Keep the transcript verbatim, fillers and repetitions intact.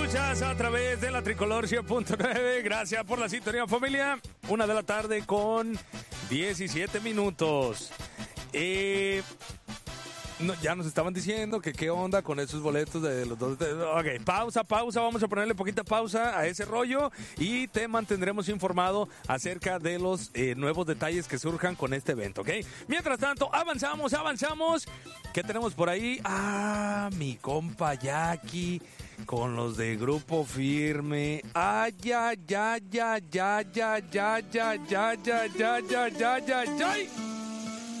escuchas a través de la Tricolor cien punto nueve. Gracias por la sintonía, familia. Una de la tarde con diecisiete minutos. Eh... No, ya nos estaban diciendo que qué onda con esos boletos de los dos. De, ok, pausa, pausa. Vamos a ponerle poquita pausa a ese rollo y te mantendremos informado acerca de los eh, nuevos detalles que surjan con este evento, ¿ok? Mientras tanto, avanzamos, avanzamos. ¿Qué tenemos por ahí? Ah, mi compa Jackie con los de Grupo Firme. Ay, ya, ya, ya, ya, ya, ya, ya, ya, ya, ya, ya, ya, ya, ya.